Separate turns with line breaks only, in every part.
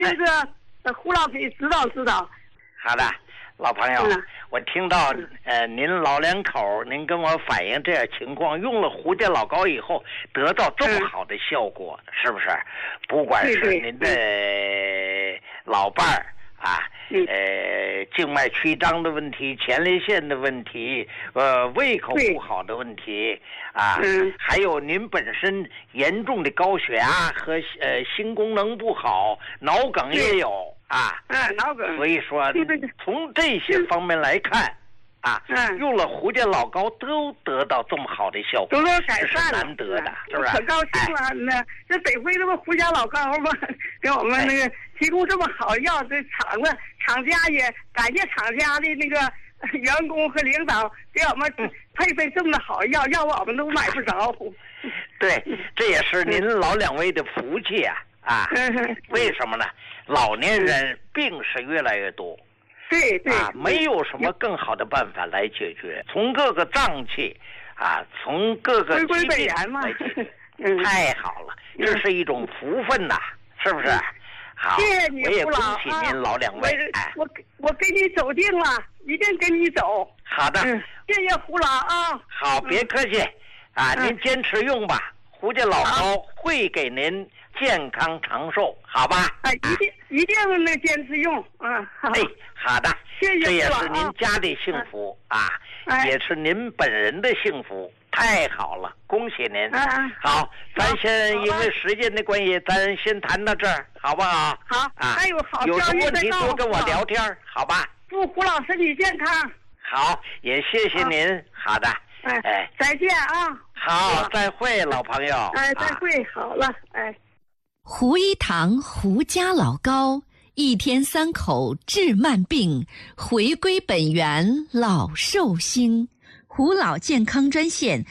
这个胡老给指导指导。
好的，老朋友，我听到您老两口您跟我反映这样情况，用了蝴蝶老膏以后得到这么好的效果，是不是？不管是您的老伴儿啊，静脉曲张的问题、前列腺的问题，胃口不好的问题啊，还有您本身严重的高血压和心功能不好，脑梗也有啊，
脑梗。
所以说从这些方面来看啊，用了蝴蝶老膏都得到这么好的效果，
都改善了，
难得的，是不是？
可高兴了呢！这得亏这个胡家老膏吧，给我们那个提供这么好药，这厂家也感谢厂家的那个员工和领导给我们配这么好药，要我们都买不着。
对，这也是您老两位的福气啊！为什么呢？老年人病是越来越多。
对，
没有什么更好的办法来解决，从各个脏器啊，从各个疾病来解决，太好了，这是一种福分呐，是不是？好，
谢谢你，
我也恭喜您老两位。
我跟你走定了，一定跟你走。
好的，
谢谢胡老啊。
好，别客气啊，您坚持用吧，蝴蝶老膏会给您健康长寿，好吧？
一定能坚持用。
好的，
谢谢，
这也是您家的幸福啊，也是您本人的幸福，太好了，恭喜您。好，咱先因为时间的关系，咱先谈到这儿，好不好？
好，还有好
有什么问题多跟我聊天，好吧？
祝胡老身体健康。
好，也谢谢您。好的，
再见啊。
好，再会，老朋友。
再会，好了，
胡一堂胡家老膏，一天3口治慢病，回归本源老寿星。胡老健康专线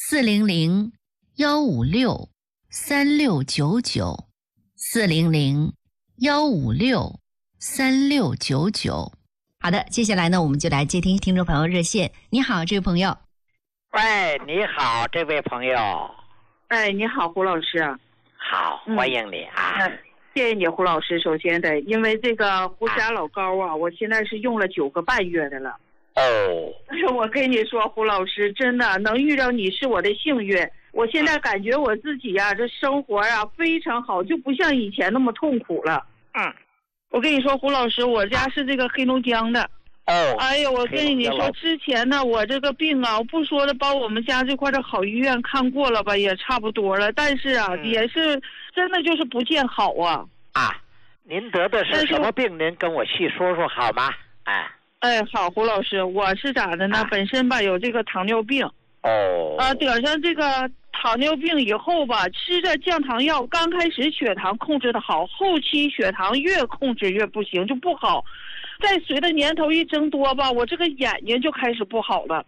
400-156-3699，400-156-3699。好的，接下来呢，我们就来接听听众朋友热线。你好，这位朋友。
喂，你好，这位朋友。
你好，胡老师。
好，欢迎你啊！
谢谢你，胡老师。首先得，因为这个胡家老膏啊，我现在是用了9个半月的了。我跟你说，胡老师，真的能遇到你是我的幸运。我现在感觉我自己呀，这生活呀非常好，就不像以前那么痛苦了。我跟你说，胡老师，我家是这个黑龙江的。哎呀，我跟你说，之前呢，我这个病啊，我不说了，把我们家这块的好医院看过了吧，也差不多了，但是啊，也是真的就是不见好啊。
您得的是什么病？您跟我细说说好吗？
好，胡老师，我是咋的呢？本身吧有这个糖尿病。得上这个糖尿病以后吧，吃着降糖药，刚开始血糖控制的好，后期血糖越控制越不行，就不好。再随着年头一增多吧，我这个眼睛就开始不好了。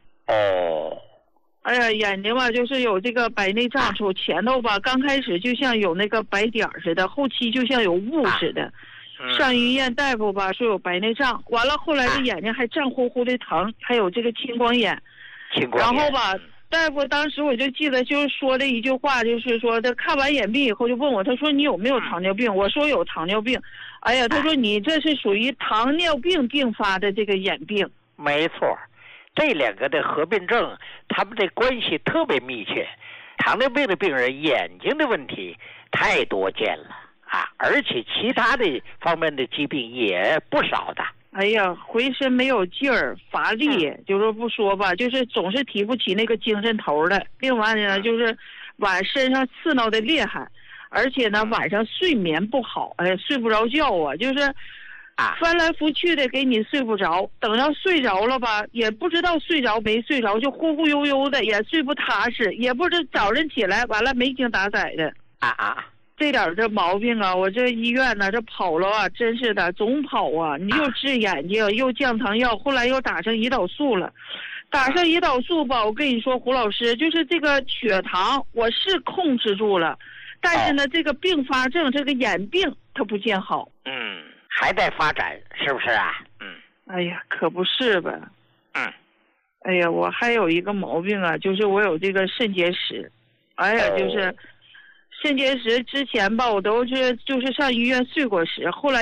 眼睛吧就是有这个白内障处，前头吧刚开始就像有那个白点似的，后期就像有雾似的。上医院大夫吧说有白内障，完了后来这眼睛还胀乎乎的疼，还有这个青光眼。然后吧，大夫当时我就记得就是说了一句话，就是说他看完眼病以后就问我，他说你有没有糖尿病？我说有糖尿病。哎呀，他说你这是属于糖尿病并发的这个眼病。
没错，这2个的合并症，他们的关系特别密切。糖尿病的病人眼睛的问题太多见了而且其他的方面的疾病也不少的。
哎呀，浑身没有劲儿，乏力，就是不说吧，就是总是提不起那个精神头来。另外呢，就是身上刺挠的厉害，而且呢晚上睡眠不好，睡不着觉啊，就是翻来覆去的给你睡不着，等到睡着了吧，也不知道睡着没睡着，就忽忽悠悠的，也睡不踏实，也不知早晨起来完了没精打采的。这点这毛病啊，我这医院呢这跑了啊，真是的，总跑啊！你又治眼睛，又降糖药，后来又打上胰岛素了。打上胰岛素吧，我跟你说，胡老师，就是这个血糖我是控制住了，但是呢，这个并发症这个眼病它不见好。
还在发展，是不是啊？
哎呀，可不是吧。哎呀，我还有一个毛病啊，就是我有这个肾结石。哎呀，就是肾结石之前吧，我都是就是上医院睡过石，后来